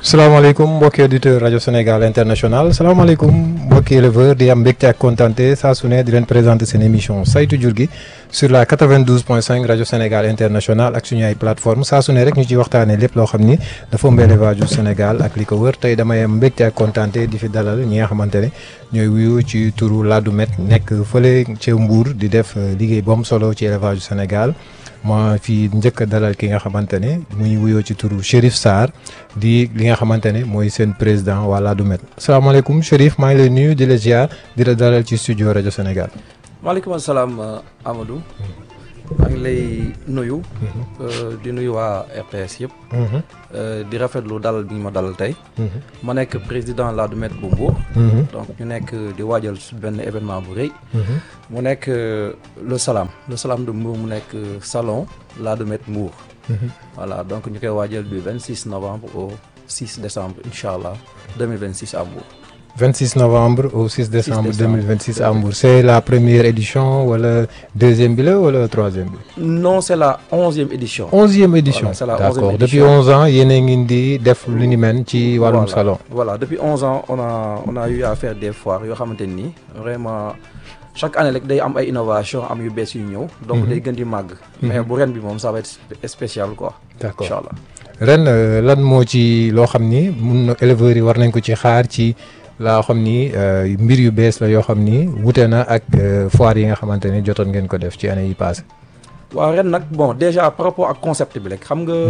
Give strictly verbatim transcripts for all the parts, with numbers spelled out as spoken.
salaamaaleykum mbokki auditeur rajo Sénégal international salaamaaleykum mbokki éleveur di am mbégte ak kontaante saa su ne di leen présenter seen émission saytu jur gi sur la quatre-vingt-douze point cinq rajo Sénégal international ak suñu ay plateforme saa su ne rek ñu ci waxtaanee lépp loo xam ni dafa ëmb élevage du Sénégal ak li ko wër tey damay am mbégte ak kontaante di fi dalal ñi nga xamante ne ñooy wuyu ci turu Ladoumètre nekk fële ca Mbour di def liggéey bu am solo ci élevage du Sénégal. ma fi njëkk a dalal ki nga xamante ne muy wuyoo ci turu Chérif Sarr di li nga xamante ne mooy seen président waa Ladoumètre salaamaaleykum Chérif maa ngi lay nuyu di la ziar di la dalal ci studio rajo Sénégal. maaleykum salaam Amadou. maa ngi lay nuyu. di nuyu waa R T S yëpp. di rafetlu dalal bi ñu ma dalal tey. ma nekk président Ladoumètre bu Mbour. donc ñu nekk di waajal benn événement bu rëy. mu nekk le Salam le Salam de Mbour mu nekk salon Ladoumètre Mbour. voilà donc ñu koy waajal du vingt-six novembre au six décembre incha allah deux mille vingt-six à Mbour. vingt-six novembre au six décembre deux mille vingt-six à Mbour c'est la première édition wala deuxième bi la wala troisième bi. non c'est la onzième édition. onzième édition voilà, c'est la d'accord onzième depuis édition. onze ans yéen a ngi di def lu ni mel ci wàllum Voilà. salon. voilà depuis onze ans on a on a eu à faire des foires yoo xamante ni vraiment chaque année rek day am ay innovation am yu bees yu ñëw. donc day gën di màgg. mais bu ren bi moom ça va être spécial quoi. d'accord incha allah. ren euh, lan moo ci loo xam ni mun na éleveurs yi war nañ ko ci xaar ci laa xam ni euh, mbir yu bees la yoo xam ni wute na ak euh, foire yi nga xamante ne jotoon ngeen ko def ci année yi passé. waaw ren nag bon déjà par rapport ak concept bi rek xam nga.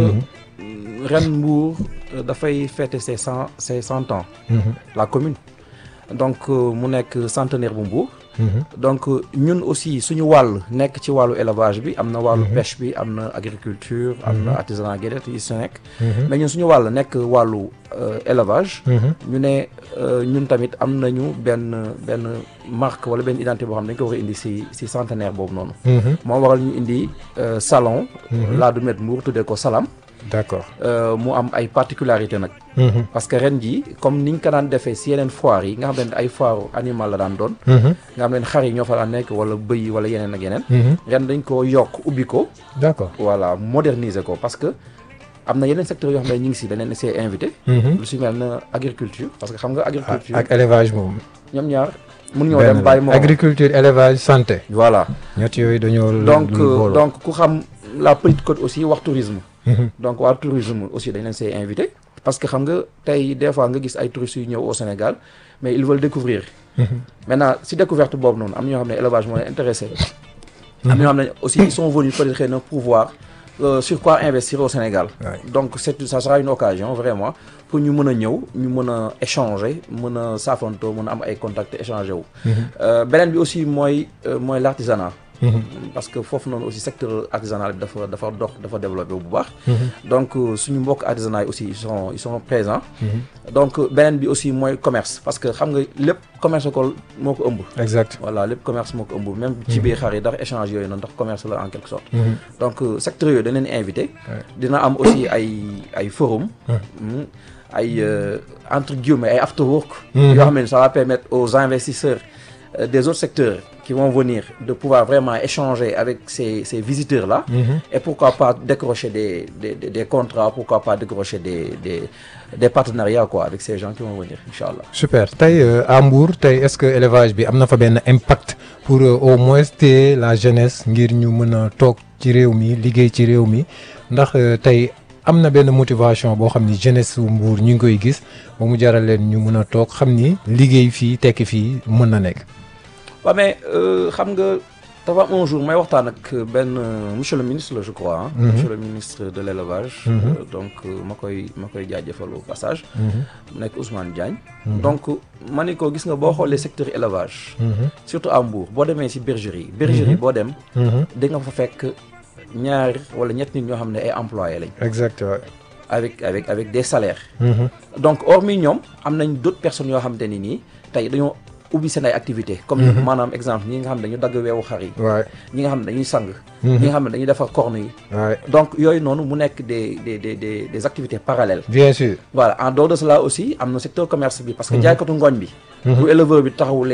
ren Mbour euh, dafay fêter ses cent ses cent ans. la commune donc euh, mu nekk centenaire bu Mbour. donc ñun aussi suñu wàll nekk ci wàllu élevage bi am na wàllu pêche bi am na agriculture am na artisanat guédette yi si nekk mais ñun suñu wàll nekk wàllu élevage ñu ne ñun tamit am nañu benn benn marque wala benn identité boo xam ne dañ ko war a indi si si centenaire boobu noonu moo waral ñu indi salon Ladoumètre Mbour tuddee ko Salam. d'accord mu am ay particularité nag parce que ren jii comme niñ ko daan defee si yeneen foires yi nga xam ne ay foire animal la daan doon nga xam ne xar yi ñoo fa daan nekk wala bëy yi wala yeneen ak yeneen ren dañ ko yokk ubbi ko d'accord voilà moderniser ko parce que am na yeneen secteurs yoo xam ne ñu ngi si dañ leen see invité lu si mel na agriculture parce que xam nga agriculture ak élevage moom. ñoom ñaar mun ñoo dem bàyyi moom agriculture élevage santé. voilà ñett yooyu dañoo. donc booloo. donc ku xam la petite côte aussi wax tourisme donc waa tourisme aussi dañ leen see invité parce que xam nga tey des fois nga gis ay touristes yu ñëw au Sénégal mais ils veulent découvrir maintenant si découverte boobu noonu am na ñoo xam ne élevage moo leen intéressé am na ñoo xam ne aussi ils sont venus peut-être xëy na pour voir euh, sur quoi investir au Sénégal Ouais. donc c'est ça sera une occasion vraiment pour ñu mën a ñëw ñu mën a échanger mën a saafanto mën a am ay contacts échanger wu Euh, beneen bi aussi mooy euh, mooy l'artisanat parce que foofu noonu aussi secteur artisanal bi dafa dafa dox dafa développé bu baax donc euh, suñu mbokk artisanat yi aussi ils sont ils sont présents donc euh, beneen bi aussi mooy commerce parce que xam nga lépp commerce ko moo ko ëmb exact. voilà lépp commerce moo ko ëmb même ci biir xar yi ndax échange yooyu noonu ndax commerce la en quelque sorte donc euh, secteur yooyu dañ leen invité dina am aussi ay ay forum mm, ay euh, entre guillemets ay after work yoo xam ne ça va permettre aux investisseurs euh, des autres secteurs qui vont venir de pouvoir vraiment échanger avec ces ces visiteurs là et pourquoi pas décrocher des des des, des contrats pourquoi pas décrocher des des des partenariats quoi avec ces gens qui vont venir inchallah. super tey euh, à Mbour tey est-ce que élevage bi am na fa benn impact pour euh, au moins téye la jeunesse ngir ñu mën a toog ci réew mi liggéey ci réew mi ndax euh, tey am na benn motivation boo xam ni jeunesse su Mbour ñu ngi koy gis ba mu jaral leen ñu mën a toog xam ni liggéey fii tekki fii mën na nekk. waaw mais euh, xam nga dafa am un jour may waxtaan ak benn euh, monsieur le ministre la je crois hein, monsieur le ministre de l'élevage euh, donc euh, ma koy ma koy jaajëfal au passage mu nekk Ousmane Diagne donc ma ni ko gis nga boo xoolee secteur élevage surtout à Mbour boo demee ci bergerie bergerie boo dem da nga fa fekk ñaar wala ñett nit ñoo xam ne ay employés lañ exact ouais. avec avec avec des salaires donc hormis ñoom am nañ d'autres personnes yoo xamante ni nii tey dañoo ubbi seen ay activités comme maanaam exemple ñi nga xam ne dañu dagg weewu xar yi waay ñi nga xam ne dañuy sang ñi nga xam ne dañuy defar corne yi waay donc yooyu noonu mu nekk des des des des des activités parallèles bien sûr. voilà en dehors de cela aussi am na secteur commerce bi parce que jaaykatu ngooñ bi bu éleveur bi taxawulee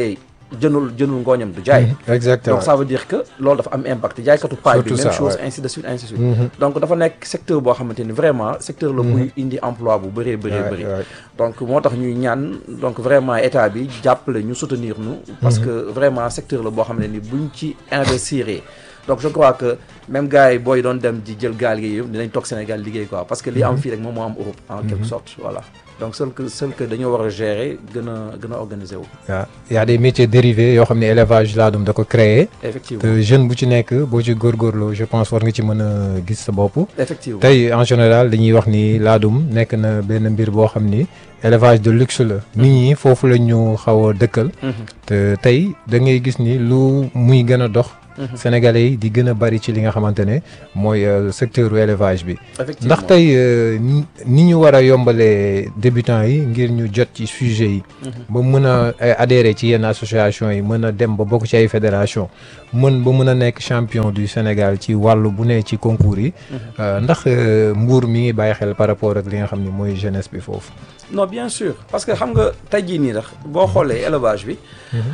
jënul jënul ngooñam du jaay. exactement donc ça veut dire que loolu dafa am impact jaaykatu paille bi même chose ainsi de suite ainsi de suite. donc dafa nekk secteur boo xamante ni vraiment secteur la buy indi emploi bu bëree bëree bëri. donc moo tax ñuy ñaan donc vraiment état bi jàppale ñu soutenir ñu. parce que vraiment secteur la boo xam ne ni buñ ci investir. donc je crois que même gars yi booy doon dem di jël gaal gi yëpp dinañ toog Sénégal liggéey quoi parce que li am fii rek moom moo am Europe en quelque sorte voilà donc seul que seul que dañoo war a gérer gën a gën a organiser wu. waaw y a des métiers dérivés yoo xam ne élevage laadum da ko créer. effectivement te jeune bu ci nekk boo ci góorgóorloo je pense war nga ci mën a gis sa bopp. effectivement tey en général dañuy wax ni laadum nekk na benn mbir boo xam ni élevage de luxe la. nit ñi foofu la ñu xaw a dëkkal. te tey da ngay gis ni lu muy gën a dox. Sénégalais yi di gën a bari ci li nga xamante ne mooy secteur u élevage bi. ndax tey ni ñu war a yombalee débutants yi ngir ñu jot ci sujet yi. ba mën a adhérer ci yenn association yi mën a dem ba bokk ci ay fédération mën ba mën a nekk champion du Sénégal ci wàllu bu ne ci concours yi. ndax Mbour mi ngi bàyyi xel par rapport ak li nga xam ni mooy jeunesse bi foofu. non bien sûr parce que xam nga tey jii nii ndax boo xoolee élevage bi.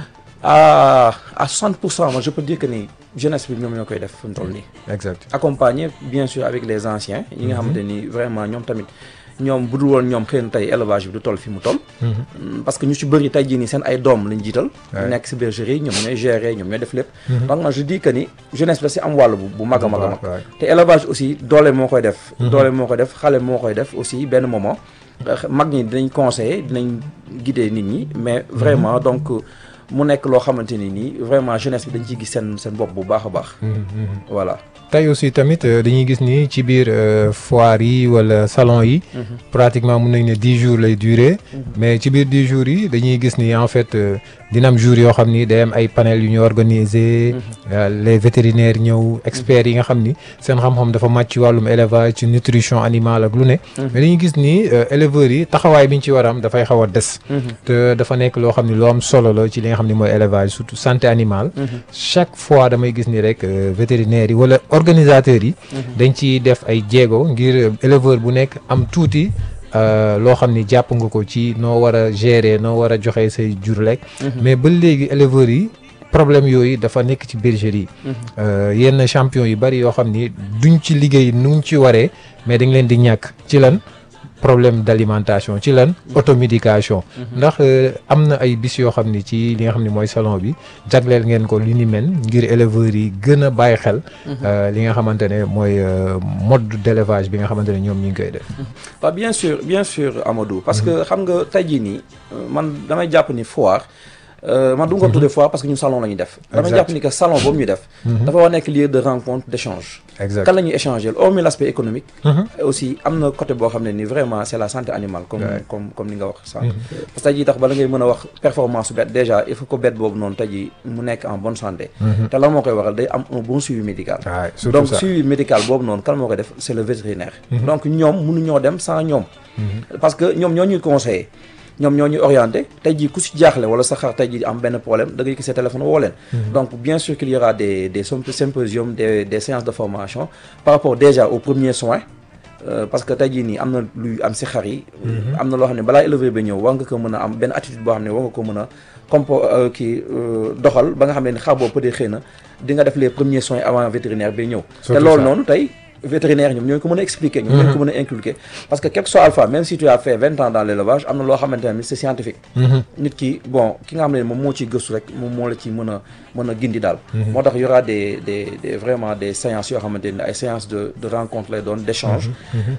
à à soixante pour cent moi je peux dire que ni jeunesse bi ñoom ñoo koy def fu mu toll nii. exact accompagné bien sûr avec les anciens. ñi nga xamante ni vraiment ñoom tamit ñoom bu dul woon ñoom xëy na tey élevage bi du toll fi mu toll. parce que ñu ci bëri tey jii nii seen ay doom lañ jiital. ñu nekk si bergerie ñoom ñooy gérer ñoom ñooy def lépp. donc man je dis que ni jeunesse bi da si am wàll bu bu mag a mag a mag. te élevage aussi doole moo koy def. doole moo koy def xale moo koy def aussi benn moment. mag ñi dinañ conseiller dinañ guider nit ñi mais vraiment donc. mu nekk loo xamante ni nii vraiment jeunesse bi dañ ciy gis seen seen bopp bu baax a baax. voilà. tey aussi tamit dañuy gis ni ci biir foire yi wala salon yi. pratiquement mun nañ ne dix jours lay durer. mais ci biir dix jours yi dañuy gis ni en fait dina am jours yoo xam ni day am ay panel yu ñu organiser. les vétérinaires ñëw experts yi nga xam ni seen xam-xam dafa màcc ci wàllum élevage ci nutrition animale ak lu ne. mais dañuy gis ni éleveurs yi taxawaay bi ñu ci war a am dafay xaw a des. te dafa nekk loo xam ni lu am solo la ci li nga xam ni mooy élevage surtout santé animale. chaque fois damay gis ni rek vétérinaires yi wala organisateurs yi. dañ ciy def ay jéego ngir éleveur bu nekk am tuuti. loo xam ni jàpp nga ko ci noo war a gérer noo war a joxe say jur lekk. mais ba léegi éleveurs yi problème yooyu dafa nekk ci bergerie yi. yenn champion yu bari yoo xam ni duñ ci liggéey nuñ ci waree mais dañ leen di ñàkk ci lan problème d'alimentation ci lan automédication. ndax am na ay bis yoo xam ni ci li nga xam ni mooy salon bi jagleel ngeen ko li ni mel ngir éleveurs yi gën a bàyyi xel. li nga xamante ne mooy mode d'élevage bi nga xamante ne ñoom ñu ngi koy def. waaw bien sûr bien sûr Amadou. parce que xam nga tey jii nii man damay jàpp ni foire. man du nga ko tuddee foire parce que ñun salon la ñuy def. damay jàpp ni que salon boobu ñu def. dafa war nekk lieu de rencontre d'échange. exact kan la ñuy échanger hormis l'aspect économique. aussi am na côté boo xam ne ni vraiment c'est la santé animale. comme comme comme ni nga wax sànq. parce que tey jii tax bala ngay mën a wax performance su bête déjà il faut que bête boobu noonu tey jii mu nekk en bonne santé. te lan moo koy waral day am un bon suivi médical. donc suivi médical boobu noonu kan moo koy def c'est le vétérinaire. donc ñoom mënuñoo dem sans ñoom. parce que ñoom ñoo ñuy conseiller. ñoom ñoo ñuy orienté tey jii ku si jaaxle wala sa xar tey jii am benn problème da ngay gis sa téléphone woo leen. donc bien sûr qu'il y aura des des symposiums des des séances de formation par rapport déjà aux premiers soins euh, parce que tey jii nii am na luy am si xar yi. am na loo xam ne balaa éleveur ba ñëw war nga ko mën a am benn attitude boo xam ne war nga ko mën a compo kii doxal ba nga xam ne xar boobu peut-être xëy na di nga def les premiers soins avant vétérinaire bi ñëw. te loolu noonu tey. vétérinaire ñoom ñoo ko mën a expliquer ñoom ñoo ko mën a inculquer parce que quel que soit alpha même si tu as fait vingt ans dans l'élevage am na loo xamante ne c'est scientifique nit ki bon ki nga xam ne moom moo ciy gëstu rek moom moo la ci mën a mën a gindi daal moo tax y aura des des des vraiment des séances yoo xamante ne ay séances de de rencontre lay doon d'échange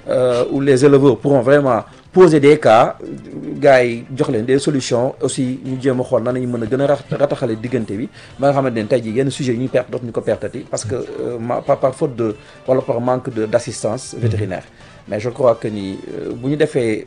où les éleveurs pourront vraiment poser des cas gars yi jox leen des solutions aussi ñu jéem a xool nan nañu mën a gën a rataxale diggante bi ba nga xamante ne tey jii yenn sujets yi ñuy perte dootuñu ko pertati parce que par par faute de wala par manque de d'assistance vétérinaire mais je crois que ni bu ñu defee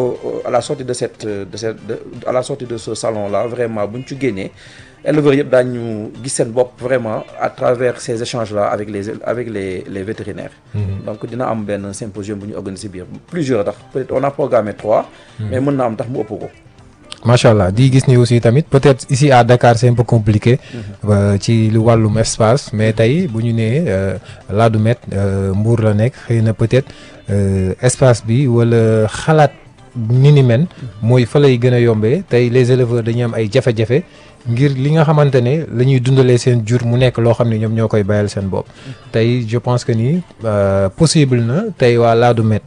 à la sortie de cette de cette à la sortie de ce salon là vraiment bu ñu ci génnee éleveurs yëpp daañu gis seen bopp vraiment à travers ces échanges là avec les avec les les vétérinaires. Mm-hmm. donc dina am benn symposium bu ñu organiser biir plusieurs tax peut-être on a programmé trois. Mm-hmm. mais mën na am tax mu ëpp ko. macha allah di gis ni aussi tamit peut-être ici à Dakar c'est un peu compliqué. ci lu wàllum espace mais tey bu ñu nee Ladoumède Mbour la nekk xëy na peut-être espace bi wala xalaat ni ni men mooy fa lay gën a yombee tey les éleveurs dañuy am ay jafe-jafe ngir li nga xamante ne la ñuy dundalee seen jur mu nekk loo xam ne ñoom ñoo koy bayal seen bopp tey je pense que ni possible na tey waa Ladoumède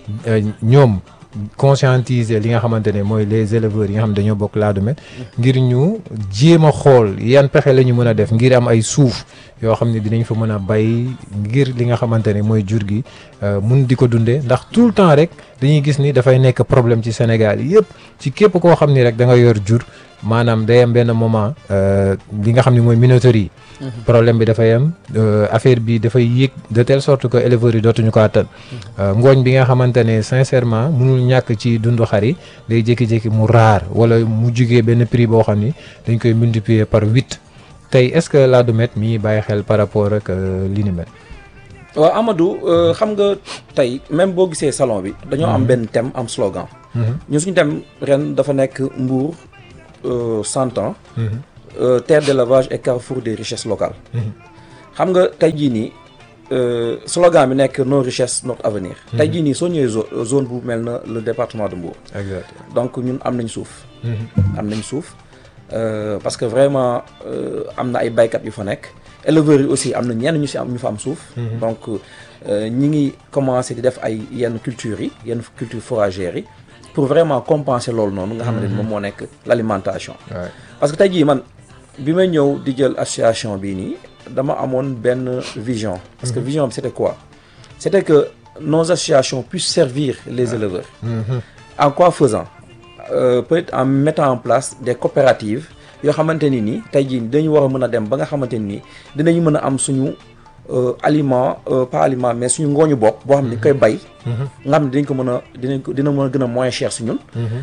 ñoom conscientiser li nga xamante ne mooy les éleveurs yi nga xam ne dañoo bokk Ladoumède ngir ñu jéem a xool yan pexe la ñu mën a def ngir am ay suuf yoo xam ne dinañ fa mën a bay ngir li nga xamante ne mooy jur gi mun di ko dundee ndax tout le temps rek dañuy gis ni dafay nekk problème ci Sénégal yëpp ci képp koo xam ni rek da nga yor jur maanaam day am benn moment li nga xam ne mooy minoterie yi problème bi dafay am affaire bi dafay yéeg de telle sorte que éleveurs yi dootuñu ko attan ngooñ bi nga xamante ne sincèrement mënul ñàkk ci dundu xar yi day jékki-jékki mu raar wala mu jugee benn prix boo xam ni dañ koy multiplier par huit tey est-ce que Ladoumède mi ngi bàyyi xel par rapport ak li ni mel. waaw Amadou xam nga tey même boo gisee salon bi dañoo am benn thème am slogan. ñun suñu thème ren dafa nekk Mbour cent ans. Euh, terre d'élevage et carrefour des richesses locales. xam nga tey jii nii slogan bi nekk nos richesses notre avenir. tey jii nii soo ñëwee zone bu mel na le département de Mbour. exact donc ñun am nañ suuf. am nañ suuf parce que vraiment am na ay baykat yu fa nekk. éleveurs yi aussi am na ñenn ñu si am ñu fa am suuf. donc ñi ngi commencé di def ay yenn cultures yi yenn culture fourragères yi pour vraiment compenser loolu noonu nga xam ne moom moo nekk l'alimentation. parce que tey jii man. bi may ñëw di jël association bii nii dama amoon benn vision parce que vision bi c'était quoi c'était que nos associations puissent servir les éleveurs en quoi faisant euh, peut-être en mettant en place des coopératives yoo xamante ni nii tey jii dañu war a mën a dem ba nga xamante ni nii dinañu mën a am suñu aliment pas aliment mais suñu ngooñu bopp boo xam ne dañ koy bay nga xam ne dinañ ko mën a dinañ ko dina mën a gën a moins cher si ñun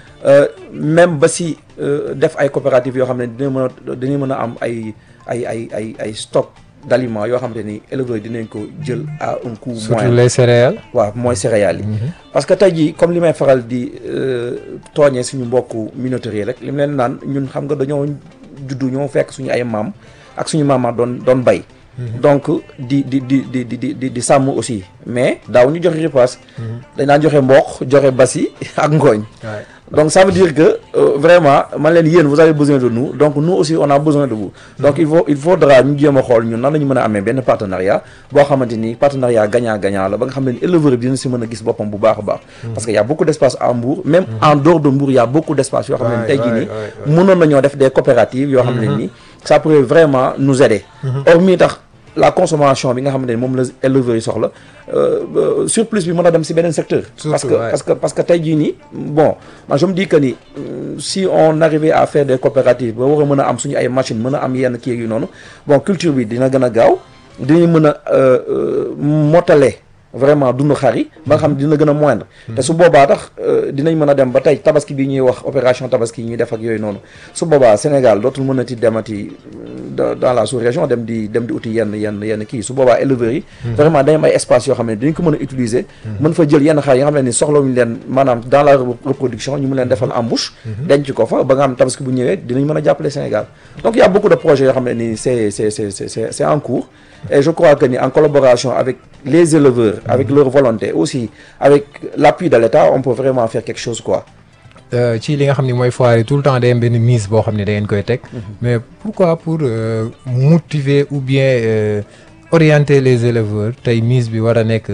même ba si def ay coopératives yoo xam ne dina mën a dinañ mën a am ay ay ay ay ay stock d'aliments yoo xamante ni éleveurs yi dinañ ko jël à un coût moyen surtout les céréales waaw mooy céréales yi parce que tey jii comme li may faral di tooñee suñu mbokku minoterie rek li mu leen naan ñun xam nga dañoo juddu ñoo fekk suñu ay maam ak suñu maama doon doon bay donc di di di di di di di sàmm aussi mais daaw ñu joxe repas dañ daan joxe mboq joxe basi ak ngooñ donc ça veut dire que euh, vraiment man leen yéen vous avez besoin de nous donc nous aussi on a besoin de vous donc il faut il faudra ñu jéem a xool ñun nan la ñu mën a amee benn partenariat boo xamante ni partenariat gagnant gagnant la ba nga xam ne éleveur bi dina si mën a gis boppam bu baax a baax parce que y a beaucoup d'espace à Mbour même en dehors de Mbour y a beaucoup d'espace yoo xam ne tey jii nii mënoon nañoo def des coopératives yoo xam ne nii ça pourrait vraiment nous aider hormis tax la consommation bi nga xamante ne moom la éleveurs yi soxla surplus bi mën a dem si beneen secteur parce que parce que parce que tey jii nii bon man je me dis que ni si on arrivait à faire des coopératives ba war a mën a am suñu ay machines mën a am yenn kii yu noonu bon culture bi dina gën a gaaw dinañ mën a motale vraiment dund xar yi ba nga xam dina gën a moindre te su boobaa tax dinañ mën a dem ba tey tabaski bi ñuy wax opération tabaski yi ñuy def ak yooyu noonu su boobaa Sénégal dootul mën a ti demati dans la sous-région dem di dem di uti yenn yenn yenn kii su boobaa éleveurs yi vraiment dañ am ay espace yoo xam ne dinañ ko mën a utiliser mën fa jël yenn xar yi nga xam ne ni soxlawuñu leen maanaam dans la reproduction ñu mën leen defal embouche denc ko fa ba nga xam tabaski bu ñëwee dinañ mën a jàppale Sénégal donc il y a beaucoup de projets yoo xam ne ni c'est c'est c'est c'est c'est en cours et je crois que ni en collaboration avec les éleveurs avec leur volonté aussi avec l'appui de l'État on peut vraiment faire quelque chose quoi. ci li nga xam ne mooy foire yi tout le temps day am benn mise boo xam ne da ngeen koy teg. mais pourquoi pour euh, motiver ou bien euh, orienter les éleveurs tey mise bi war a nekk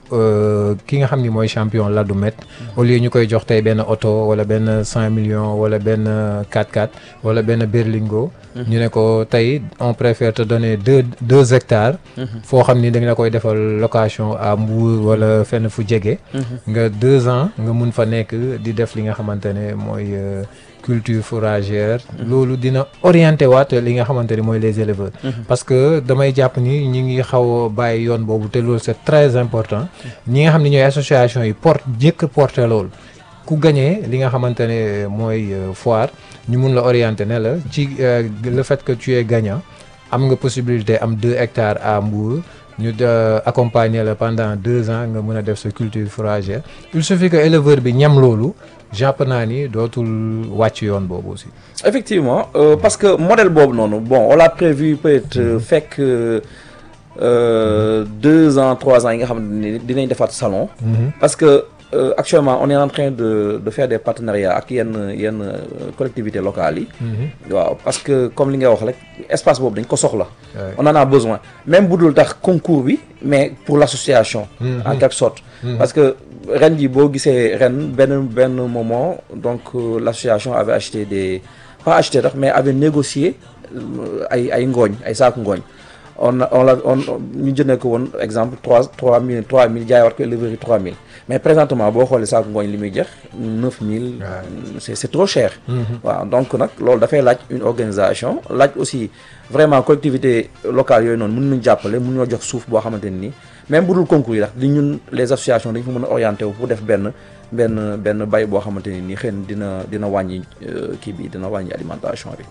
ki nga xam ni mooy champion Ladoumède au lieu ñu koy jox tey benn oto wala benn cinq millions wala benn quatre-quatre wala benn berlingot. ñu ne ko tey on préfère te donner deux deux hectares. foo xam ni dañ la koy defal location à Mbour wala fenn fu jege. nga deux ans nga mun fa nekk di def li nga xamante ne mooy culture fourragère. loolu dina orienté waat li nga xamante ne mooy les éleveurs. parce que damay jàpp ni ñi ngi xaw a bàyyi yoon boobu te loolu c'est très important. ñi nga xam ne ñooy association yi porte jëkk porté loolu. ku gagné li nga xamante ne mooy foire ñu mun la orienter ne la ci le fait que tu es gagnant am nga possibilité am deux hectares à Mbour ñu accompagner la pendant deux ans nga mën a def sa culture fourragère il suffit que éleveur bi ñam loolu jàpp naa ni dootul wàcc yoon boobu aussi. effectivement euh, parce que modèle boobu noonu bon on l'a prévu peut-être euh, fekk euh, deux ans trois ans yi nga xam ne dinañ defaat salon. Mm-hmm. parce que euh, actuellement on est en train de de faire des partenariats ak yenn yenn collectivités locales yi. waaw parce que comme li nga wax rek espace boobu dañ ko soxla. on en a besoin même bu dul tax concours bi mais pour l'association. en quelque sorte. parce que ren ji boo gisee ren benn benn moment donc euh, l'association avait acheté des pas acheté tax mais avait négocié ay ay ngooñ ay saaku ngooñ. on a on la on ñu jëndee ko woon exemple trois trois mille trois mille jaay war ko éleveurs yi trois mille mais présentement boo xoolee saako ngooñ li muy jeex neuf mille. c'est c'est trop cher. waaw donc nag loolu dafay laaj une organisation laaj aussi vraiment collectivité locale yooyu noonu mën nañu jàppale mën ñoo jox suuf boo xamante ne nii même bu dul concours yi ndax li ñun les associations dañu fa mën a orienté wu pour def benn benn benn bay boo xamante ne nii xëy na dina dina wàññi kii bi dina wàññi alimentation bi.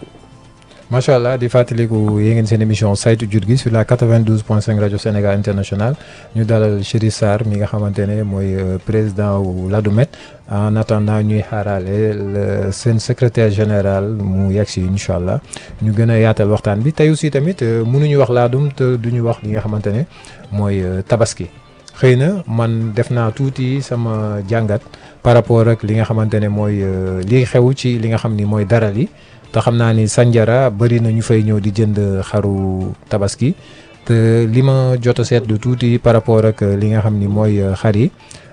macha allah di fàttaliku yéen ngeen seen émission saytu jur gi sur la quatre-vingt-douze point cinq rajo Sénégal international ñu dalal Chérif Sarr mi nga xamante ne mooy président wu Ladoumèt en attendant ñuy xaarale seen secrétaire général mu yegg si incha allah ñu gën a yaatal waxtaan bi tey aussi tamit mënuñu wax laadum te duñu wax li nga xamante ne mooy tabaski xëy na man def naa tuuti sama jàngat par rapport ak li nga xamante ne mooy li xew ci li nga xam ni mooy daral yi. te xam naa ni Sandiara bëri na ñu fay ñëw di jënd xaru tabaski te li ma jot a seetlu tuuti par rapport ak li nga xam ni mooy xar yi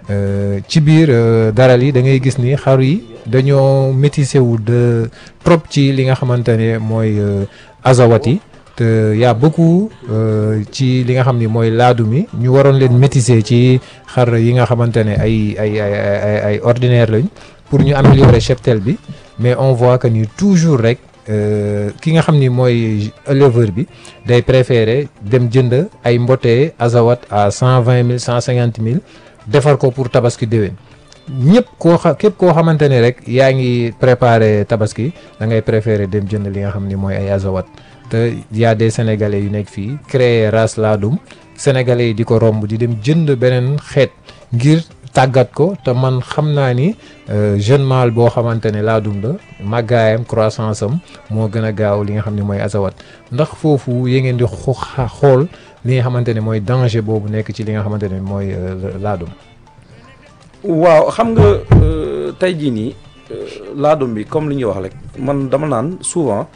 ci biir daral yi da ngay gis ni xar yi dañoo métissé wu de trop ci li nga xamante ne mooy azawat yi te y a beaucoup ci li nga xam ni mooy laadum yi ñu waroon leen métissé ci xar yi nga xamante ne ay ay ay ay ay ordinaire lañ pour ñu améliorer cheptel bi. mais on voit que ni toujours rek ki nga xam ni mooy éleveur bi day préférer dem jënd ay mbotee azawat à cent vingt mille cent cinquante mille defar ko pour tabaski déwén ñëpp koo xa képp koo xamante ne rek yaa ngi préparer tabaski da ngay préférer dem jënd li nga xam ni mooy ay azawat te y a des sénégalais yu nekk fii créer race laadum sénégalais yi di ko romb di dem jënd beneen xeet ngir. tàggat ko te man xam naa ni jeune mâle boo xamante ne laadum la màggaayam croissance am moo gën a gaaw li nga xam ne mooy azawat ndax foofu yee ngeen di xool li nga xamante ne mooy danger boobu nekk ci li nga xamante ne mooy laadum. waaw xam nga tey jii nii laadum bi comme li ñuy wax rek man dama naan souvent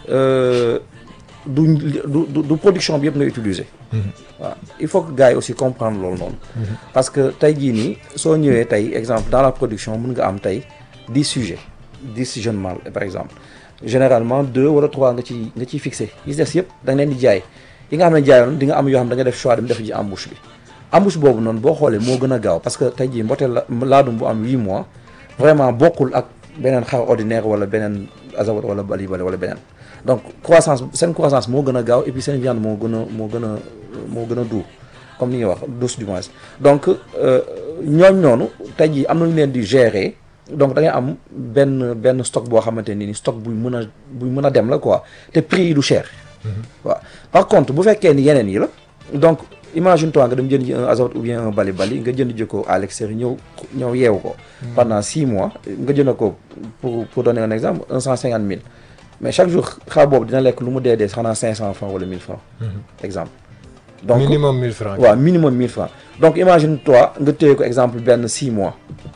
du du du production bi yëpp ngay utiliser. waaw il faut que gars yi aussi comprendre loolu noonu. parce que tey jii nii soo ñëwee tey exemple dans la production mën nga am tey dix sujets dix jeunes mâles par exemple généralement deux wala trois nga ci nga ciy fixé yi des yëpp da nga leen di jaay yi nga xam ne jaayoon di nga am yoo xam da nga def choix dem def ji embouche bi embouche boobu noonu boo xoolee moo gën a gaaw parce que tey jii mboteel la laadum bu am huit mois vraiment bokkul ak beneen xar ordinaire wala beneen azawat wala bali bali wala beneen. donc croissance seen croissance moo gën a gaaw et puis seen viande moo gën a moo gën a moo gën a doux comme ni ñuy wax douce du moins donc ñooñ noonu tey jii am nañu leen di gérer donc da ngay am benn benn stock boo xamante ni stock buy mën a buy mën a dem la quoi te prix yi du cher. waaw par contre bu fekkee ni yeneen yi la donc imagine toi nga dem jënd ji un azawat ou bien un bali bali nga jënd ji ko à l'extérieur ñëw ñëw yeewu ko. pendant six mois nga jënd ko pour pour donner un exemple un cent cinquante mille. mais chaque jour xar boobu dina lekk lu mu dee dee xanaa cinq cent francs wala mille francs. exemple. donc minimum mille francs. waaw minimum mille francs donc imagine toi nga téye ko exemple benn six mois.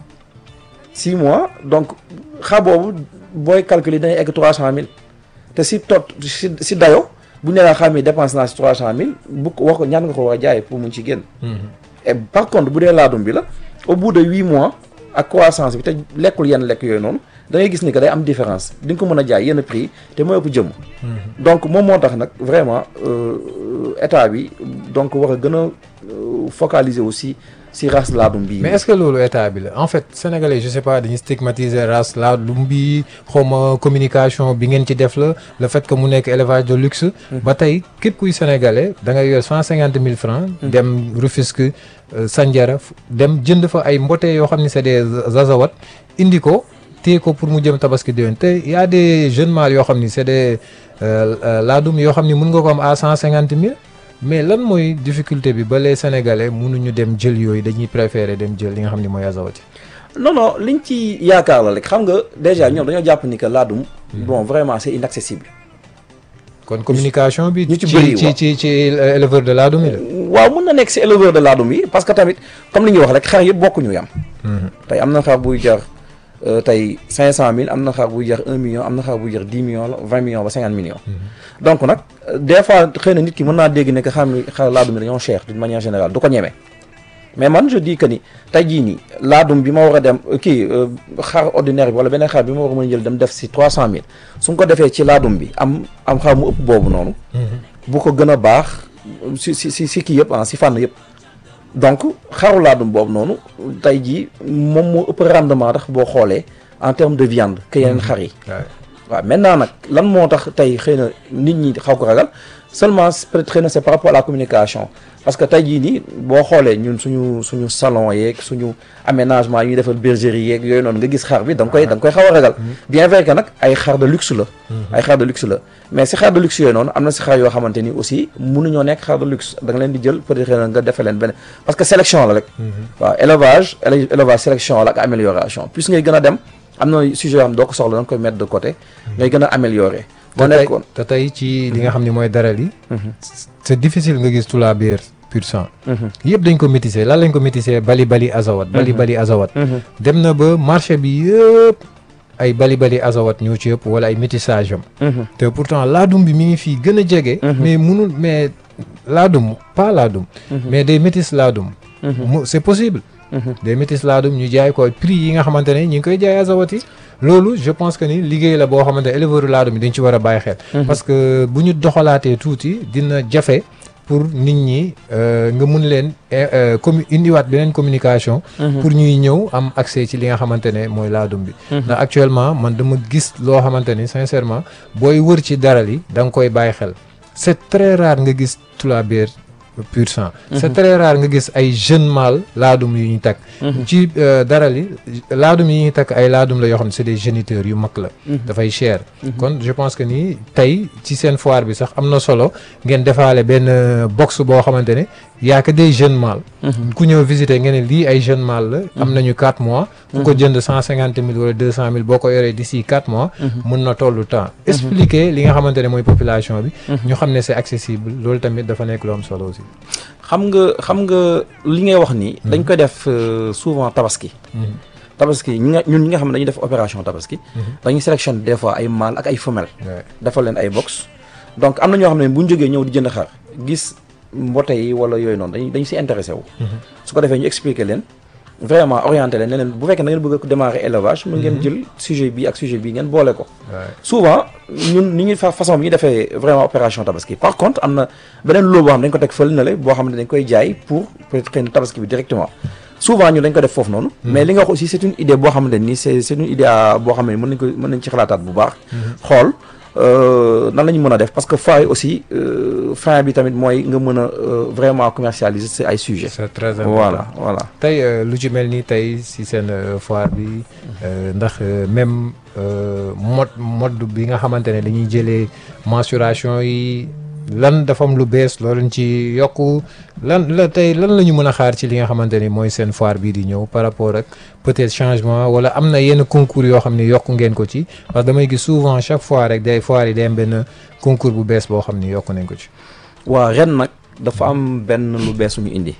six mois donc xar boobu booy calculer dañuy egg trois cent mille te si tot si si dayo bu ñu nee la xam ne dépense naa si trois cent mille bu ko wax ko ñaan nga ko war a jaay pour mu ci génn. et par contre bu dee laadum bi la au bout de huit mois ak croissance bi te lekkul yenn lekk yooyu noonu. da ngay gis ni que day am différence di nga ko mën a jaay yenn prix te moo ëpp jëm. donc moom moo tax nag vraiment état bi donc war a gën a focaliser aussi si race laadum bi. mais est-ce que loolu état bi la en fait sénégalais je sais pas dañuy stigmatiser race laadum bi xawma communication bi ngeen ci def la le fait que mu nekk élevage de luxe. ba tey képp kuy sénégalais da ngay yor cent cinquante mille francs. dem Rufisque Sandiara dem jënd fa ay mbotee yoo xam ne c'est des azawat indi ko. téye ko pour mu jëm tabaski déwén te y a des jeunes mâles yoo xam ni c'est des laadum yoo xam ni mën nga ko am à cent cinquante mille mais lan mooy difficulté bi ba les sénégalais mënuñu dem jël yooyu dañuy préférer dem jël li nga xam ni mooy azawati. non non liñ ci yaakaar la rek xam nga déjà ñoom dañoo jàpp ni que laadum. bon vraiment c'est inaccessible. kon communication bi. ñu ci ci ci ci ci éleveur de laadum yi la. waaw mën na nekk si éleveur de laadum yi parce que tamit comme li ñuy wax rek xar yëpp bokkuñu yam. tey am na xar buy jar tey cinq cent mille am na xar buy jar un million am na xar buy jar dix millions la vingt millions ba cinquante millions. donc nag des fois xëy na nit ki mën naa dégg ne que xar mi xar laadum yi dañoo cher d'une manière générale du ko ñeme. mais man je dis que ni tey jii nii laadum bi ma war a dem kii xar ordinaire bi wala beneen xar bi ma war a mën a jël dem def si trois cent mille su ko defee ci laadum bi am am xar mu ëpp boobu noonu. bu ko gën a baax si si si si kii yëpp ah si fànn yëpp. donc xaru laadum boobu noonu tey jii moom moo ëpp rendement tax boo xoolee en termes de viande que yeneen xar yi. waaw maintenant nag lan moo tax tey xëy na nit ñi xaw ko ragal seulement peut-être xëy na c'est par rapport à la communication. parce que tey jii nii boo xoolee ñun suñu suñu salon yeeg suñu aménagement yi ñuy defal bergerie yeeg yooyu noonu nga gis xar bi da nga koy da nga koy xaw a ragal. bien vrai que nag ay xar de luxe la. ay xar de luxe la mais si xar de luxe yooyu noonu am na si xar yoo xamante ni aussi mënuñoo nekk xar de luxe da nga leen di jël peut-être nga defee leen benn parce que sélection la rek. waaw élevage élevage sélection la ak amélioration plus ngay gën a dem am na sujet yoo xam ne doo ko soxla da nga koy mettre de côté. ngay gën a améliorer. boo nekkoon te tey ci li nga xam ne mooy daral yi. c'est difficile nga gis tula biir pur sang. yëpp dañ ko métissé lan lañ ko métissé bali bali azawat. bali bali azawat. dem na ba marché bi yëpp ay bali bali azawat ñoo ci yëpp wala ay métissage am. te pourtant laadum bi mi ngi fii gën a jege. mais munul mais laadum pas laadum. mais des métis laadum. mu c'est possible. des métis laadum ñu jaay ko prix yi nga xamante ne ñu ngi koy jaay azawat yi. loolu je pense que ni liggéey la boo xamante ne éleveur laadum yi dañ ci war a bàyyi xel. parce que bu ñu doxalaatee tuuti dina jafe pour nit ñi nga mun leen commu indiwaat beneen communication. pour ñuy ñëw am accès ci li nga xamante ne mooy laadum bi. ndax actuellement man dama gis loo xamante ni sincèrement booy wër ci daral yi da nga koy bàyyi xel c'est très rare nga gis tula biir pur sang. c'est très rare nga gis ay jeunes mâles laadum yu ñu takk. ci daral yi laadum yi ñuy takk ay laadum la yoo xam ne c'est des géniteurs yu mag la. dafay cher. kon je pense que ni tey ci seen foire bi sax am na solo ngeen defaale benn box boo xamante ne y a que des jeunes mâles. ku ñëw visiter ngeen ne lii ay jeunes mâles la. am nañu quatre mois. ku ko jënd cent cinquante mille wala deux cent mille boo ko yoree d'ici quatre mois. mën na tollu temps. expliquer li nga xamante ne mooy population bi. ñu xam ne c'est accessible loolu tamit dafa nekk lu am solo aussi. xam nga xam nga li ngay wax nii. dañ koy def souvent tabaski. tabaski ñi nga ñun ñi nga xam ne dañuy def opération tabaski. dañuy sélectionner des fois ay mâles ak ay femelles. defal leen ay box. donc am na ñoo xam ne bu ñu jógee ñëw di jënd xar gis mbote yi wala yooyu noonu dañuy dañu si intéressé wu. su ko defee ñu expliquer leen vraiment orienté leen ne leen bu fekkee da ngeen bëgg a démarrer élevage. mën ngeen jël sujet bi ak sujet bi ngeen boole ko. souvent ñun ni ñuy fa façon bi ñu defee vraiment opération tabaski par contre am na beneen loo boo xam ne dañ ko teg fële na le boo xam ne dañ koy jaay pour peut-être xëy na tabaski bi directement souvent ñun dañ ko def foofu noonu. mais li nga wax aussi c'est une idée boo xamante ni c'est c'est une idée boo xam ne mën nañ ko mën nañ ci xalaataat bu baax. xool nan la ñu mën a def parce que foire aussi fin bi tamit mooy nga mën a vraiment commercialiser c'est ay sujets. c'est très important voilà voilà. tey lu ci mel ni tey si seen foire bi ndax même mode mode bi nga xamante ne dañuy jëlee mensuration yi lan dafa am lu bees loolu ci yokku lan la tey lan la ñu mën a xaar ci li nga xamante ni mooy seen foire bii di ñëw par rapport ak peut-être changement wala am na yenn concours yoo xam ne yokku ngeen ko ci parce que damay gis souvent chaque fois rek day foire yi day am benn concours bu bees boo xam ni yokku nañ ko ci. waaw ren nag dafa am benn lu bees ñu indi.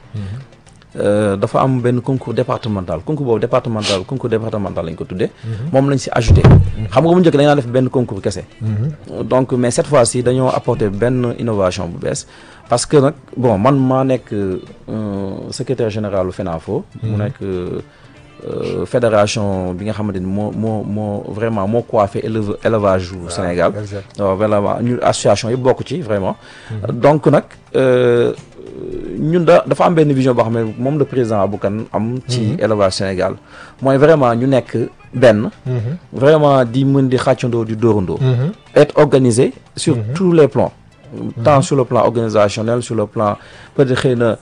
dafa am benn concours départemental concours boobu départemental concours départemental lañ ko tuddee. moom lañ si ajouté. xam nga bu njëkk dañu daan def benn concours kese. donc mais cette fois-ci dañoo apporter benn innovation bu bees parce que nag bon man maa nekk secrétaire général u FENAFO. mu nekk fédération bi nga xamante ni moo moo moo vraiment moo coiffé éleve élevage au Sénégal. waaw vraiment ñu association yi bokk ci vraiment. donc nag. ñun da dafa am benn vision boo xam ne moom le président Aboukan am ci élevage Sénégal mooy vraiment ñu nekk benn vraiment di mën di xàccandoo di dóorandoo être organisé sur tous les plans tant sur le plan organisationnel sur le plan peut-être xëy na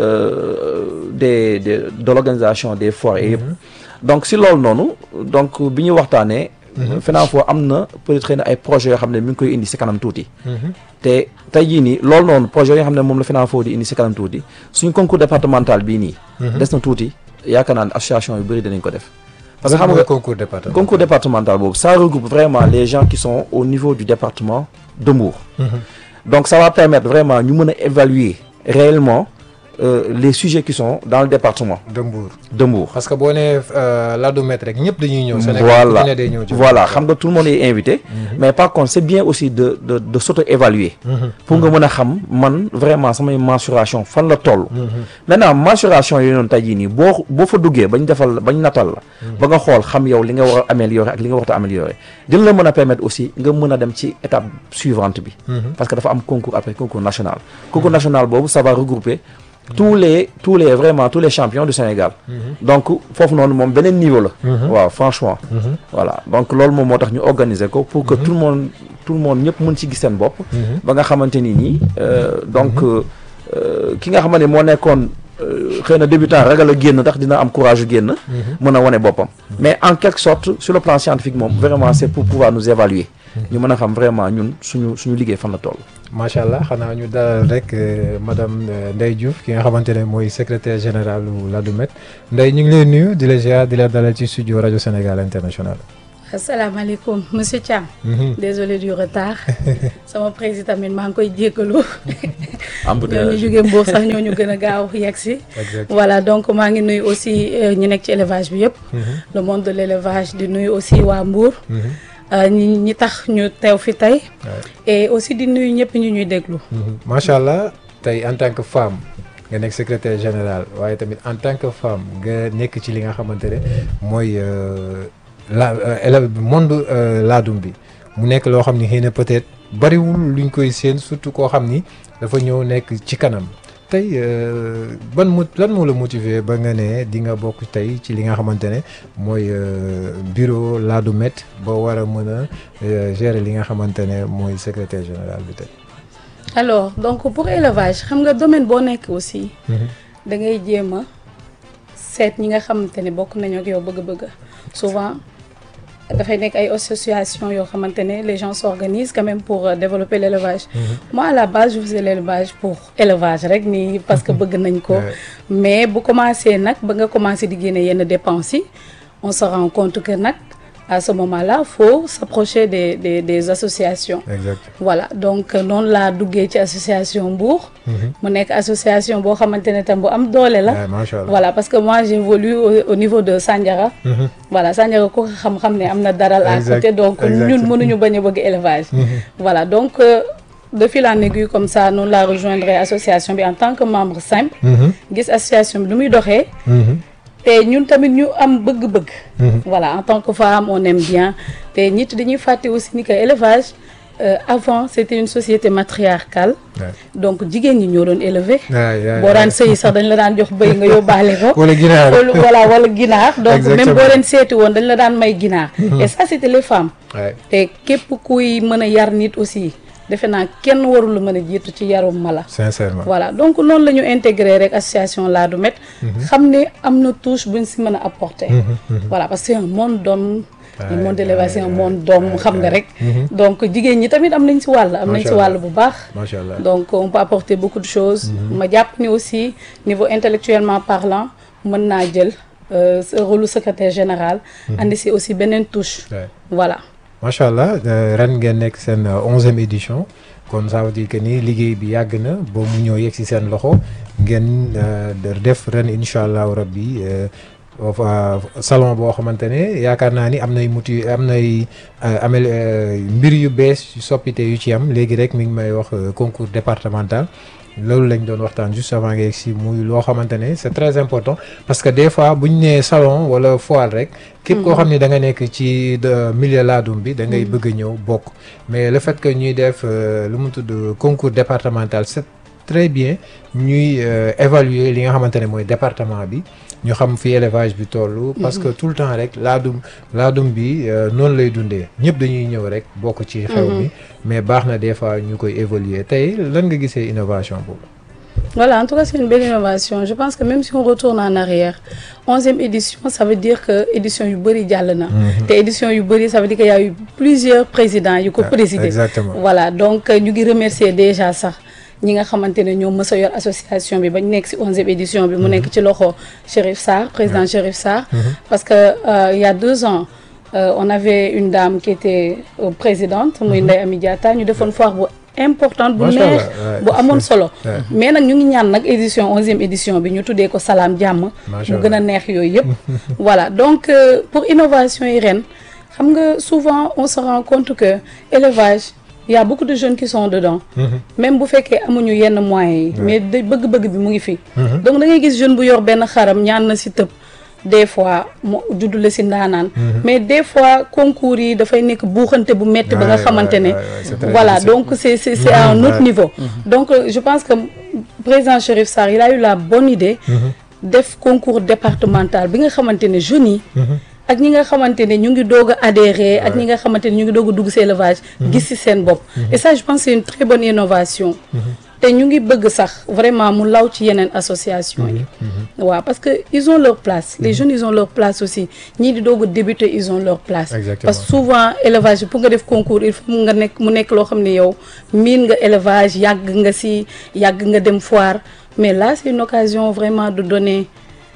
des des de l'organisation des foires et yëpp donc si loolu noonu donc bi ñu waxtaanee FENAFO am na peut-être xëy na ay projets yoo xam ne mi ngi koy indi si kanam tuuti te tey jii nii loolu noonu projet yoo xam ne moom la FENAFO di indi si kanam tuuti suñ concours départemental bii nii des na tuuti yaakaar naa ne association yu bëri danañ ko def parce que xam nga concours départemental concours départemental boobu ça regroupe vraiment les gens qui sont au niveau du département de Mbour donc ça va permettre vraiment ñu mën a évaluer réellement euh, les sujets qui sont dans le département de Mbour. de Mbour. parce que boo nee Ladoumètre rek ñëpp dañuy ñëw. Sénégal voilà ku ci ne day ñëw voilà xam nga tout le monde est invité. Mm-hmm. mais par contre c'est bien aussi de de de s'auto-évaluer. Mm-hmm. pour nga mën a xam man vraiment samay mensuration fan la toll. Mm-hmm. maintenant mensuration yooyu noonu tey jii nii boo boo fa duggee bañ defal bañ natal la. Mm-hmm. ba nga xool xam yow li nga war a améliorer ak li nga war a améliorer dina la mën a permettre aussi nga mën a dem ci étape suivante bi. Mm-hmm. parce que dafa am concours après concours national. concours mm-hmm. national boobu ça va regrouper. tous les tous les vraiment tous les champions du Sénégal. Mm-hmm. donc foofu noonu moom beneen niveau la. Mm-hmm. waaw franchement. Mm-hmm. voilà donc loolu moom moo tax ñu organiser ko pour que mm-hmm. tout le monde tout le monde ñëpp mën ci gis seen bopp. Mm-hmm. ba nga xamante ni nii donc mm-hmm. ki nga xamante ne moo nekkoon xëy na débutant ragal a génn ndax dina am courage yu génn. Mm-hmm. mën a wane boppam. Mm-hmm. mais en quelque sorte sur le plan scientifique moom vraiment c'est pour pouvoir nous évaluer. ñu mën a xam vraiment ñun suñu suñu liggéey fan la toll. macha allah xanaa ñu dalal rek madame Ndeye Diouf ki nga xamante ne mooy secrétaire général u Ladoumètre Ndeye ñu ngi lay nuyu di la ziar di la dalal ci studio rajo Sénégal International. asalaamaaleykum monsieur Thiam. Mm-hmm. désolé du retard. sama président tamit maa ngi koy jéggalu. ñoo ñu jógee Mbour sax ñoo ñu gën a gaaw yegg si. voilà donc maa ngi nuyu aussi ñi nekk ci élevage bi yëpp. Mm-hmm. le monde de l'élevage di nuyu aussi waa Mbour. Mm-hmm. ñi ñi tax ñu teew fi tey. et aussi di nuyu ñëpp ñu ñuy déglu. macha allah tey en tant que femme nga nekk secrétaire général waaye tamit en tant que femme nga nekk ci li nga xamante ne mooy la monde laadum bi mu nekk loo xam ni xëy na peut-être bariwul luñ koy seen surtout koo xam ni dafa ñëw nekk ci kanam. tey ban mo lan moo la motiver ba nga ne di nga bokk tey ci li nga xamante ne mooy bureau Ladoumètre ba war a mën a gérer li nga xamante ne mooy secrétaire général bi tey. alors donc pour élevage xam nga domaine boo nekk aussi. da ngay jéem a seet ñi nga xamante ne bokk nañu ak yow bëgg-bëgg souvent dafay nekk ay association yoo xamante ne les gens s'organisent quand même pour euh, développer l'élevage. Mm-hmm. moi à la base je faisais l'élevage pour élevage rek nii parce que bëgg nañ ko. mais bu commencé nag ba nga commencé di génne yenn dépenses yi on se rend compte que nag à ce moment-là faut s'approcher des des des associations. Exact. Voilà donc noonu laa duggee ci association Mbour. mu nekk association boo xamante ne tam bu am doole la. Voilà parce que moi j'évolue au, au niveau de Sandiara. Mm-hmm. Voilà Sandiara ko xam-xam ne am na daral à côté donc ñun mënuñu bañ a bëgg élevage. Mm-hmm. Voilà donc euh, de fil en aiguille comme ça noonu laa rejoindre association bi en tant que membre simple. Gis association bi lu muy doxee. te ñun tamit ñu am bëgg-bëgg. Voilà en tant que femme on aime bien te nit dañuy fàtte aussi ni que élevage euh, avant c'était une société matriarcale. Ouais. Donc jigéen ñi ñoo doon élever. boo daan sëyi sax dañ la daan jox bëy nga yóbbaale ko. wala ginaar voilà wala ginaar. donc même boo leen seeti woon dañ la daan may ginaar. Et ça c'était les femmes. Ouais. Te képp kuy mën a yar nit aussi. defe naa kenn warul mën a jiitu ci yarum mala. Sincèrement. Voilà donc noonu la ñu intégré rek association Ladoumètre. xam ne am na touche buñ si mën a apporter. Voilà parce que c'est un monde d'hommes. le monde de l'élevage c'est un monde d'hommes xam nga rek. donc jigéen ñi tamit am nañ si wàll. am nañ si wàll bu baax. Macha Allah. Donc on peut apporter beaucoup de choses. ma jàpp ni aussi niveau intellectuellement parlant mën naa jël ce rôle secrétaire général. andi si aussi beneen touche. Voilà. macha allah ren ngeen nekk seen onzième édition kon ça veut dire que ni liggéey bi yàgg na ba mu ñëw yegg si seen loxo ngeen def ren incha allahu rabbi salon boo xamante ne yaakaar naa ni am nay muti am nay amel mbir yu bees yu soppite yu ci am léegi rek mi ngi may wax concours départemental. loolu lañ doon waxtaan juste avant nga yegg si muy loo xamante ne c'est très important parce que des fois bu ñu nee salon wala foire rek. képp koo xam ne da nga nekk ci milieu laadum bi da ngay bëgg a ñëw bokk. mais le fait que ñuy def lu mu tudd concours départemental c'est très bien ñuy évaluer li nga xamante ne mooy département bi ñu xam fi élevage bi tollu. parce que tout le temps rek laadum laadum bi noonu lay dundee ñëpp dañuy ñëw rek bokk ci xew mi. mais baax na des fois ñu koy évoluer tey lan nga gisee innovation boobu. Voilà, en tout cas c'est une belle innovation. Je pense que même si on retourne en arrière, onzième édition, ça veut dire que édition yu bëri jàll na. te édition yu bëri ça veut dire qu'il y a eu plusieurs présidents yu ko présider. Exactement. Voilà donc ñu ngi remercier déjà sax ñi nga xamante ne ñoom mës a yor association bi ba ñu nekk ci onzième édition bi mu nekk ci loxo Chérif Sarr président Chérif Sarr. Parce que euh, il y a deux ans. Euh, on avait une dame qui était euh, présidente muy Ndeye Amy Diatta ñu defoon foire bu importante bu Macha neex Allah, bu ouais. amoon solo Ouais. mais nag ñu ngi ñaan nag édition onzième édition bi ñu tuddee ko salaam jàmm Macha mu gën a Allah. neex yooyu yëpp voilà donc euh, pour innovation yi ren xam nga souvent on se rend compte que élevage il y a beaucoup de jeunes qui sont dedans même bu fekkee amuñu yenn moyens yi mais da bëgg-bëgg bi mu ngi fi donc da ngay gis jeune bu yor benn xaram ñaan na si tëb des fois mu juddu la si ndaanaan mais des fois concours yi dafay nekk buuxante bu metti ba nga Ouais, xamante ouais, ne ouais, ouais, c'est très voilà difficile. donc c'est c'est c'est à un autre Ouais. niveau donc euh, je pense que président Chérif Sarr il a eu la bonne idée def concours départemental bi nga xamante ne jeunes yi ak ñi nga xamante ne ñu ngi doog a adhérer ak ñi nga xamante ne ñu ngi doog a dugg si élevage gis si seen bopp et ça je pense c'est une très bonne innovation te ñu ngi bëgg sax vraiment mu law ci yeneen association yi waaw parce que ils ont leur place les jeunes ils ont leur place aussi ñii di doog a débuter ils ont leur place Exactement. parce que souvent élevage pour nga def concours il faut nga nekk mu nekk loo xam ne yow miin nga élevage yàgg nga si yàgg nga dem foire mais là c'est une occasion vraiment de donner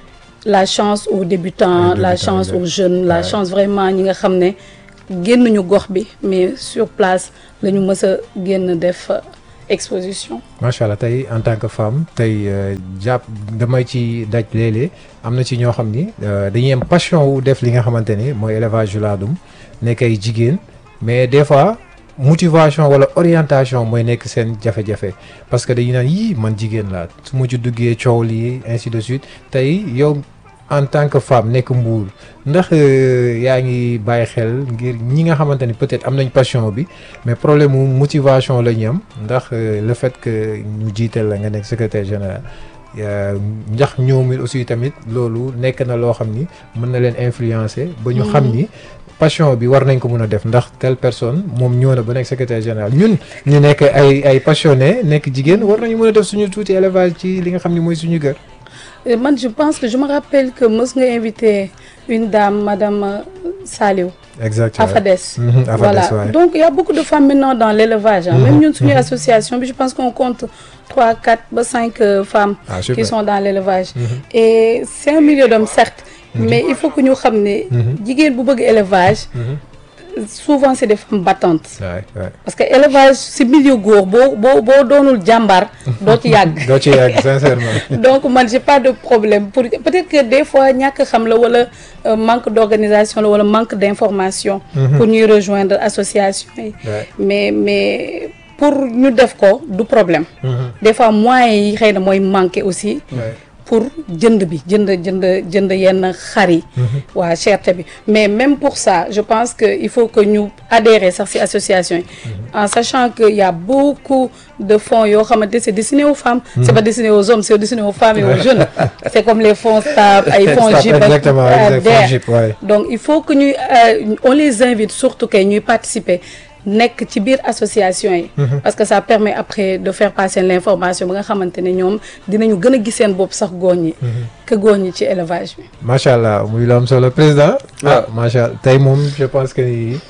la chance aux débutants, Aux la débutants, chance exact. aux jeunes, la Ouais. chance vraiment ñi nga xam ne génnuñu gox bi mais sur place la ñu mës a génn def euh, exposition. macha allah tey en tant que femme tey euh, jàpp damay ci daj léeg-léeg am na ci ñoo xam ni euh, dañuy am passion wu def li nga xamante ni mooy élevage yu laadum nekk ay jigéen mais des fois motivation wala orientation mooy nekk seen jafe-jafe parce que dañuy naan yii man jigéen laa su ma ci duggee coow lii ainsi de suite tey yow en tant que femme nekk Mbour ndax euh, yaa ngi bàyyi xel ngir ñi nga xamante ni peut-être am nañ passion bi mais problème mu motivation la ñu am ndax euh, le fait que ñu jiital la nga nekk secrétaire général euh, ndax ñoom it aussi tamit loolu nekk na loo xam ni mën na leen influencer ba ñu xam ni passion bi war nañ ko mun a def ndax telle personne moom ñëw na ba nekk secrétaire général ñun ñu nekk ay ay passionné nekk jigéen war nañu mën a def suñu tuuti élevage ci li nga xam ni mooy suñu kër. Et moi, je pense que je me rappelle que mës nga invité une dame, Madame euh, Saliou, exactement Afades. Mhm, Afades, Voilà. ouais. Donc, il y a beaucoup de femmes maintenant dans l'élevage. Hein. Même nous, une association, je pense qu'on compte trois, quatre, cinq euh, femmes Ah, qui super. sont dans l'élevage. Et c'est un milieu d'hommes, certes, mais il faut que nous sachions que bu bëgg élevage, souvent c'est des femmes battantes. waay waay Parce que l'élevage, c'est milieu góor boo boo boo doonul jàmbaar doo ci yàgg. doo ci yàgg sincèrement. Donc moi j'ai pas de problème pour peut-être que des fois ñàkk xam la wala euh, manque d'organisation la wala manque d'information pour ñuy rejoindre association yi Ouais. mais mais pour ñu def ko du problème Mhm. des fois moyens yi xëy na mooy manqué aussi Ouais. pour jënd bi jënd jënd jënd yenn xar yi waa cherté bi mais même pour ça je pense que il faut que ñu adhérer sax ci association yi en sachant que y a beaucoup de fonds yoo xamante c'est destiné aux femmes c'est pas destiné aux hommes c'est destiné aux femmes et aux jeunes c'est comme les fonds STAB ay fonds Stap, J I P exactement, ak exact, fonds DER. J I P, ouais. Donc il faut que ñuy euh, on les invite surtout que ñuy participer nekk ci biir association yi parce que ça permet après de faire passer l'information ba nga xamante ne ñoom dinañu gën a gis seen bopp sax góor ñi que góor ñi ci élevage bi macha allah muy lu am solo président. waaw ah macha allah tey moom je pense que ni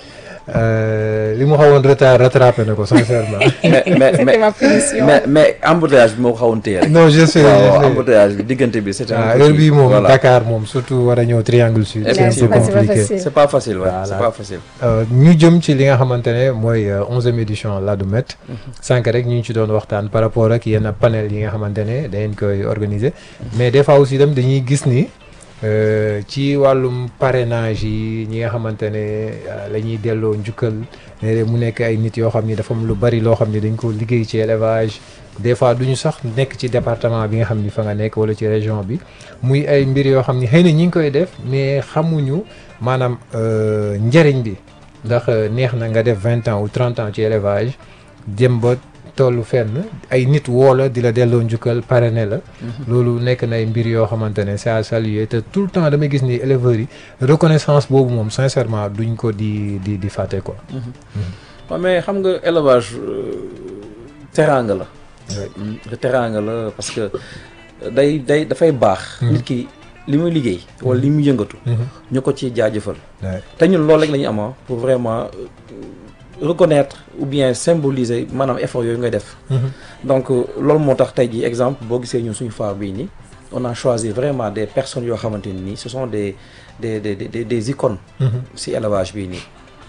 euh, li mu xawoon retard rattrapé na ko sincèrement. mais mais C'était mais ma punition. mais mais embouteillage bi moo ko xawoon téye rek. non je sais waaw je sais. embouteillage bi diggante bi c'était un ah peu heure kii. bii moom Voilà. Dakar moom surtout war a ñëw triangle sud. c'est un peu Effectivement. C'est pas compliqué. facile. c'est pas facile ouais. Voilà. c'est pas facile. Euh, ñu jëm ci li nga xamante ne mooy onzième édition Ladoumèt sànq rek ñu ngi ci doon waxtaan par rapport ak yenn panel yi nga xamante ne dañ koy organiser mais des fois aussi itam dañuy gis ni euh, ci wàllum parrainage yi ñi nga xamante ne euh, la ñuy delloo njukkal léeg-léeg mu nekk ay nit yoo xam ni dafa am lu bari loo xam ni dañ ko liggéey ci élevage des fois duñu sax nekk ci département bi nga xam ni fa nga nekk wala ci région bi muy ay mbir yoo xam ni xëy na ñi ngi koy def mais xamuñu maanaam euh, njëriñ bi ndax euh, neex na nga def vingt ans ou trente ans ci élevage jëm ba tollu fenn ay nit woo la di la delloo njukkal parrainé la loolu nekk na ay mbir yoo xamante ne c'est à saluer te tout le temps damay gis ni éleveurs yi reconnaissance boobu moom sincèrement duñ ko di di di fàtte quoi. waaw mais xam nga élevage euh, teraanga la. te teraanga la parce que day day dafay baax. nit ki li muy liggéey wala li muy yëngatu. ñu ko ci jaajëfal. Ouais. te ñun loolu rek la ñu am pour vraiment euh, reconnaître ou bien symboliser maanaam effort yooyu ngay def. donc euh, loolu moo tax tey jii exemple boo gisee ñun suñu foire bii nii on a choisi vraiment des personnes yoo xamante ni nii ce sont des des des des des icônes. ci élevage bii nii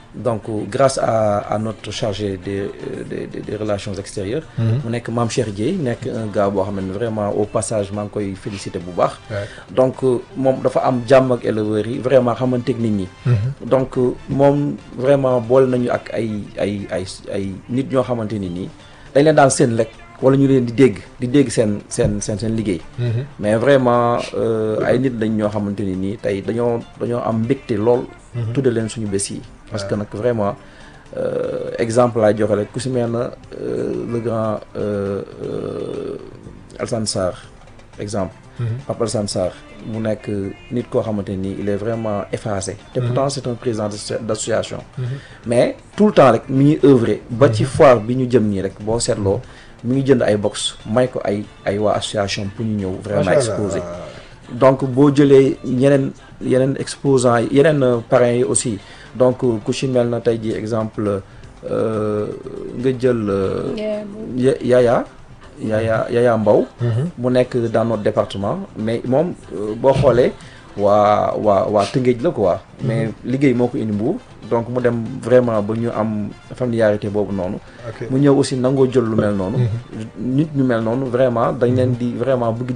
donc grâce à à notre chargé des des des, des relations extérieures. mu nekk Mame Cheikh Dieye nekk un gars boo xam ne vraiment au passage maa ngi koy féliciter bu baax. donc moom dafa am jàmm ak éleveurs yi vraiment xamante nit ñi. donc moom vraiment boole nañu ak ay ay ay ay nit ñoo xamante ni nii dañ leen daan seen lekk wala ñu leen di dégg di dégg seen seen seen seen liggéey. mais vraiment ay nit lañ ñoo xamante ni nii tey dañoo dañoo am mbégte lool. tudde leen suñu bés yi. parce que nag vraiment euh, exemple laay joxe rek ku si mel na le grand euh, euh, Alassane Sarr exemple. Papa Alassane Sarr mu nekk nit koo xamante ni il est vraiment effacé. te pourtant c'est un président d'association. mais tout le temps rek mi ngi œuvrer ba ci foire bi ñu jëm nii rek boo seetloo mi ngi jënd ay box may ko ay ay waa association pour ñu ñëw vraiment exposer. donc boo jëlee yeneen yeneen exposants yi yeneen parrains yi aussi donc ku ci mel na tey ji exemple nga jël Yaya Yaya Yaya Mbaw mu nekk dans notre département mais moom boo xoolee waa waa waa Tëngéej la quoi mais liggéey moo ko indi Mbour donc mu dem vraiment ba ñu am familiarité boobu noonu mu ñëw aussi nangoo jël lu mel noonu nit ñu mel noonu vraiment dañ leen di vraiment bëgg